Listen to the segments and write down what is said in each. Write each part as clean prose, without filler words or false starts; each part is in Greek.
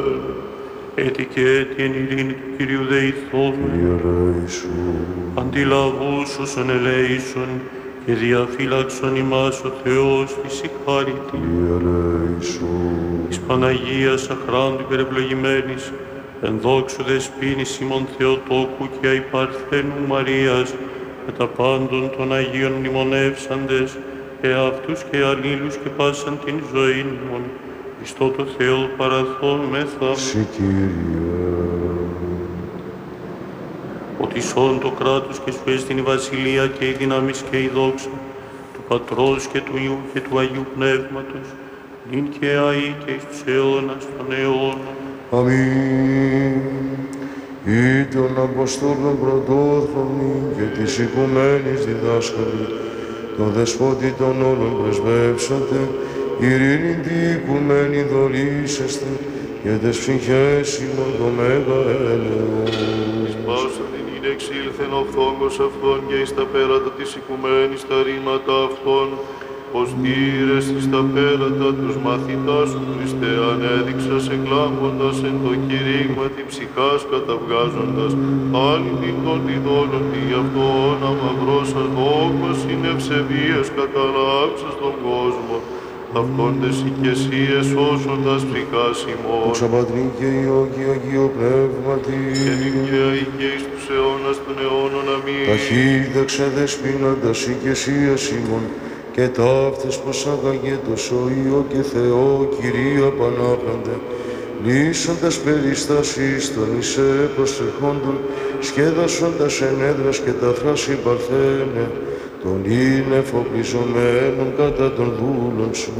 Έτη και έτη εν ειρήνη του Κυρίου δεηθώμε. Κύριε ελέησον. Αντιλαβούς όσων ελέησον και διαφύλαξον ημάς ο Θεός φυσικάρητη. Κύριε ελέησον. Της Παναγίας αχράντου υπερευλογημένης, εν δόξου δεσποίνης ημών Θεοτόκου και αϊπαρθένου Μαρίας, με τα πάντων των Αγίων μνημονεύσαντες, εαυτούς και αλλήλους και πάσαν την ζωή ημών, Χριστό το Θεό παραθόμεθα. Συ Κύριε. Ότι σών το κράτος και σου έστειν η βασιλεία και η δύναμις και η δόξα του Πατρός και του Υιού και του Αγίου Πνεύματος, νυν και αεί και εις τους αιώνας των αιώνων. Αμήν. Ή των Αποστόλων πρωτόθρονη και της οικουμένης διδάσκαλη, το δεσπότη των όλων πρεσβεύσατε, ειρήνη τη οικουμένη δωρήσεστε, και τες ψυχές ημών το μέγα έλεος. Εις πάσα την είναι εξήλθεν ο φθόγκος αυτών και εις τα πέρατα της οικουμένης τα ρήματα αυτών, πως τήρες εις τα πέρατα τους μαθητάς σου Χριστέ ανέδειξας εκλάμποντας εν το κηρύγμα τη ψυχάς καταβγάζοντας, άλλην των διδόλων τι αυτό όνομα βρώσας δόγμας είναι ευσεβίας καταλάψας τον κόσμο. Αυτόν τες οικεσίες σώσοντας ψυχάς ημών. Δόξα Πατρί και Υιό και Αγίο Πνεύματι. Και νικαία και εις τους αιώνας των αιώνων. Αμήν. Ταχύ δεξε δεσποίναντας οικεσίας ημών, και ταύτες πως άγαγε το Υιό και Θεό Κυρία Πανάπλαντε, λύσοντας περιστάσεις των εισέ προσεχόντων, σκέδασοντας ενέδρας και τα θράση παρθένε, των είναι εφοπλισωμένων κατά των δούλων σου.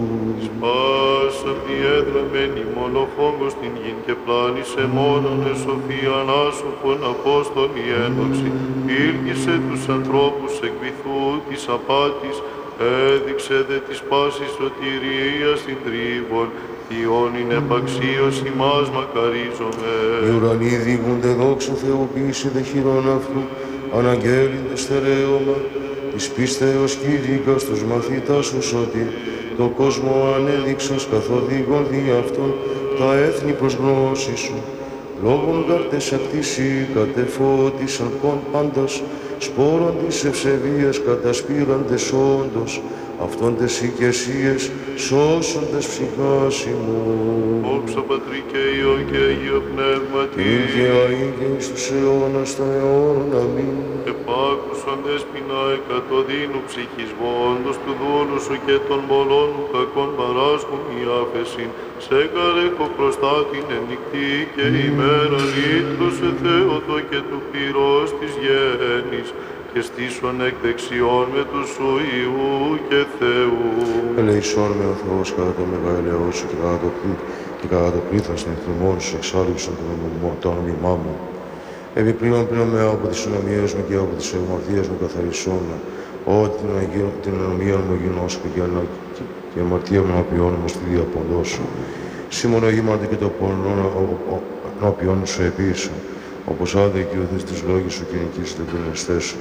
Πάσα διέδραμεν ημών ο φόγκος την γην και πλάνησε μόνον εσοφίαν άσοφων Απόστολη ένδοξη, ήλγησε τους ανθρώπους εκ βυθού της απάτης, έδειξε δε της πάσης σωτηρίας την τρίβων, Υιώνην επαξίως ημάς μακαρίζομαι. Οι ουρανοί διηγούνται δόξα Θεοποίηση δε χειρών αυτού, αναγγέλλονται στερέωμα, της πίστεως κήρυκας τους μαθητάς σου ότι το κόσμο ανέδειξας καθοδήγων δι' αυτόν τα έθνη προς γνώση σου. Λόγων κάρτες ακτήσει κατεφώτισαν πάντας, σπόρων της ευσεβίας κατασπήραντες όντως, αυτόν τες οικεσίες σώσοντες ψυχάς ημών. Όψα Πατρί και Υιό και Αγίο Πνεύματι. Κύριε αεί και εις τους αιώνας των αιώνων. Αμήν. Επάκουσον δέσποινα εκατοδύνου ψυχισμόντος του δούλου σου και των πολλών μου κακών παράσκουν η άφεσιν. Σε καρέχω προστάτην εν νυχτή και ημέρα λύτρωσε Θεότο και του πυρός της γέννης και στήσον εκ δεξιών με του σου Υιού και Θεού. Ελεησόν με ο Θεός κατά το μεγαλειό σου και κατά το πλήθος των εχθριμών σου εξάλληψαν το όνομά μου. Επιπλέον με από τις συνομίες μου και από τις αμαρτίες μου καθαρισόν, ότι την ανομία μου γινώσκω και η αμαρτία μου απειών μου στη διαποντό σου. Σήμωνο γήμανται και το πόνο απειών σου επίσης, όπως άδε και οδείς τις λόγες σου και νικήσεις την πενεστές σου.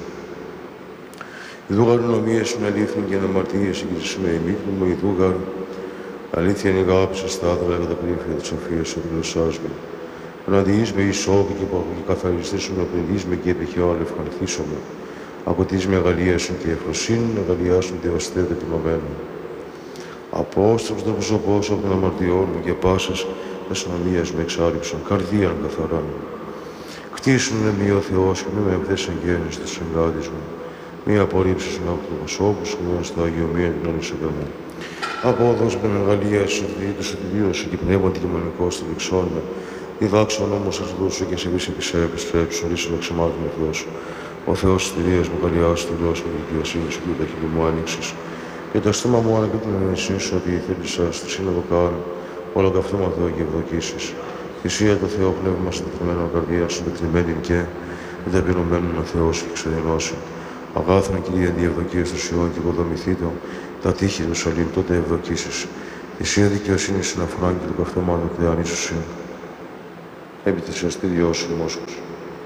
Οι δούγαροι νομίες είναι αλήθινοι και αμαρτίες και τις με ημίτνου μου οι δούγαροι. Αλήθεια είναι η αγάπη σας τα άδελα για τα κρύφια της σοφίας σου γλωσσάς μου. Αναντιείς με ισόβη και καθαριστείς με πληγείς με και επιχειόλε ευχαριστήσουμε. Από τις μεγαλίες και ευφροσύνη να γαλλιάσουν τη βαστέδε τιμωμένα. Απόστρεψε το πρόσωπό σου από τον αμαρτιών μου και πάσας τα συνομίας με εξάλληψαν, καρδίαν καθαράν. Κτίσουνε μη ο Θεός και μη με εκδές εγγένεις της εγκάτης μου. Μη απορρίψεις με από το προσώπου σου, μη στο αγιομία την όλη σε γαμό. Απόδος με μεγαλεία σου, διήτως ότι βίωσε και πνεύμα αντικειμενικό στη δεξόν με. Διδάξον όμως ας δώσω και σε βύση επιστρέψουν, ίσως να ξεμάτουν ο Θεός. Ο Θεός της θηρίας μου καλιάσει τη δόση με δικαιοσύνη σου και τα χείλη μου άνοιξες. Και το στόμα μου ανακρύπτουν να ενισχύσω ότι η θέλησα στη σύνοδο κάνω, όλα καυτόμα Θεό και ευδοκίσεις. Θυσία το Θεό πνεύμα συντεθειμένο καρδία σου, πετριμένη και ενταπεινωμένον ο Θεός και ξεδενώσει. Αγάθων Κυρία διευδοκίες του Σιών και υποδομηθείτε τα τείχη του Σαλήμ, τότε ευδοκίσεις. Θυσία δικαιοσύνη συναφοράν και το καυτόμα του κτεανίσου έπειτα στη διώσου Μόσχος.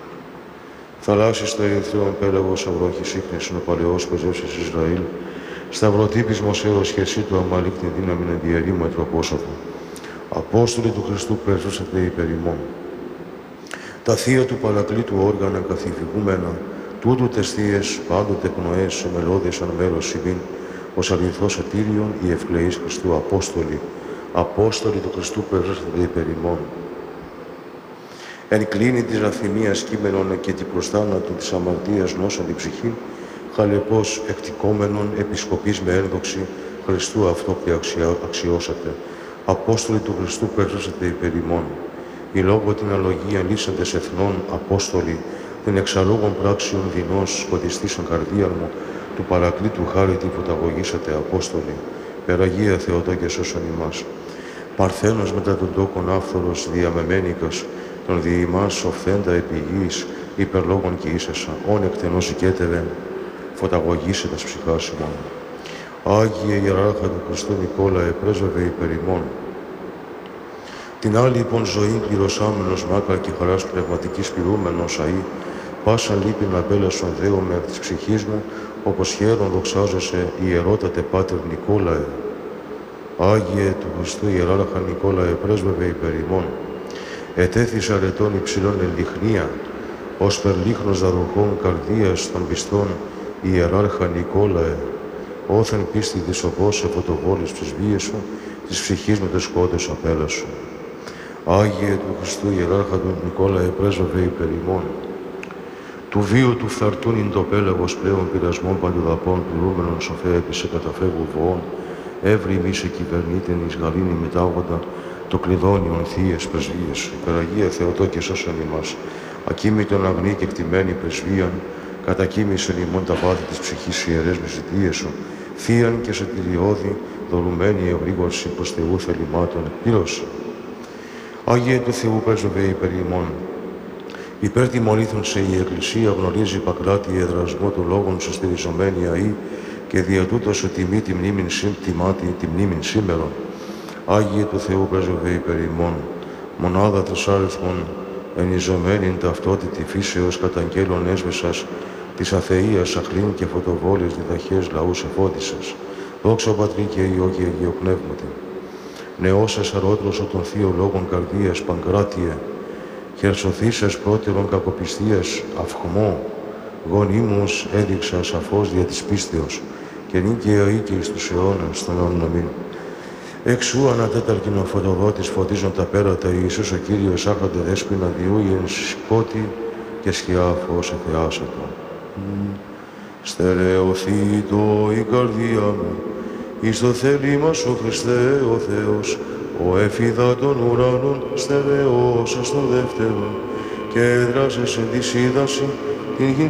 Θαλάσσης το ερυθρέον πέλαγος αυρόχης ίχνης ο παλαιός πεζεύσης Ισραήλ, σταυροτύπης Μωσέως χερσί του Αμάλικ την δύναμη να διαιρεί με τροπόσωπο. Απόστολοι του Χριστού, πρεσβεύσατε υπέρ ημών. Τα θεία του Παρακλήτου όργανα καθηφηγούμενα, τούτου τες θείες πάντοτε πνοές ομελώδες αν μέρος ημίν, ως αληθώς σωτήριον οι ευκλαιείς Χριστού Απόστολοι. Απόστολοι του Χριστού, πρεσβεύσατε υπέρ ημών. Εν κλίνη της λαθημίας κείμενον και την προστάνατο της αμαρτίας νόσον την ψυχή, χαλεπώς εκτικόμενον επισκοπής με ένδοξη Χριστού αυτό και αξιώσατε. Απόστολοι του Χριστού, πρεσβεύσατε υπέρ ημών. Η λόγω την αλογία λύσαντες εθνών Απόστολοι, την εξαλόγων πράξεων δεινός σκοτιστήσαν καρδίαν μου, του Παρακλήτου χάρη την φωταγωγήσατε Απόστολοι. Περαγία Θεοτό και σώσον ημάς. Παρθένος μετά τον τόκον άφθορος διαμεμένικας, τον διημάς οφθέντα επί γης, υπερλόγων και ίσασα, όν εκτενός οικέτευεν, φωταγωγήσε τας ψυχάς ημών. Άγιε Ιεράρχα του Χριστού Νικόλαε, πρέσβευε υπέρ ημών. Την άλλη λοιπόν ζωή πληρωσάμενος μάκρα και χαράς πνευματικής πληρούμενος αΐ, πάσα λύπη να απέλασον δέομαι από της ψυχής μου, όπως χαίρον δοξάζεσαι ιερότατε Πάτερ Νικόλαε. Άγιε του Χριστού Ιεράρχα Νικόλαε, πρέσβευε υπέρ ημών. Ετέθης αρετών υψηλών ελιχνία, ως περλίχνος δαροχών καρδίας των πιστών Ιεράρχα Νικόλαε, όθεν πίστη της οπός σε φωτοβόλης της βίες σου, της ψυχής με το σκότος απέλασου. Άγιε του Χριστού Ιεράρχα του Νικόλαε, πρέσβευε υπέρ ημών. Του βίου του φθαρτούν ειν το πέλαγος πλέον πειρασμών παντουδαπών, πληρούμενον σοφέ έπεισε καταφεύγου βοών, εύρη μη σε κυβερνήτεν εις γαλήνη μετάγοντα, το κλειδώνιον θείες πρεσβείες. Υπεραγία Θεοτό και σώσον ημάς. Ακίμητον αγνή και κτημένη πρεσβείαν, κατακοίμησεν ημών τα βάθη της ψυχής ιερές μυζητίες σου, θείαν και σωτηριώδη, δωρουμένη ευρήγορση προς Θεού θελημάτων εκπλήρωση. Άγιε του Θεού, πρέσβευε υπέρ ημών. Υπέρ τιμωρήθων σε η Εκκλησία γνωρίζει πακράτη εδρασμό του λόγων σου στηριζομένη αή και δια τούτος ο τιμή τη μνήμην σήμερον. Άγιε του Θεού, πρέσβευε υπέρ ημών. Μονάδα τρισάριθμων ενιζωμένην ταυτότητη φύσεως καταγγέλων έσβεσας της αθείας αχλήν και φωτοβόλες διδαχές λαούς εφώτισας. Δόξα Πατρί και Υιό και Αγίο Πνεύματι. Νεώσας αρώντρωσο των θείων λόγων καρδίας Παγκράτιε, χερσοθήσας πρώτερον κακοπιστίας αυχμό, γονίμους έδειξα σαφώς δια της πίστεως, και νίκαια ή και εις τους αιώνας των αιώνων αμήν. Εξού ανατέταρκην ο φωτοδότης φωτίζον τα πέρατα, Ιησούς ο Κύριος άχαντε δέσποινα διούγεν σκότη και σκιά φως εφεάσατο. Στερεωθήτω η καρδία μου, εις το θέλημα σου Χριστέ ο Θεός, ο έφιδα των ουρανών στερεώσας το δεύτερο, και έδρασες εν τη σύδαση την